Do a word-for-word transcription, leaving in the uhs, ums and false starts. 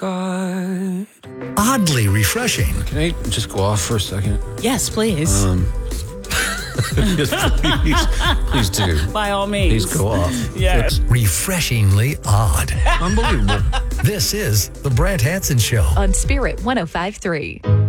God. Oddly refreshing. Can I just go off for a second? Yes, please. Um, yes, please, please do. By all means. Please go off. Yes. Refreshingly odd. Unbelievable. This is The Brant Hanson Show. On Spirit one oh five point three.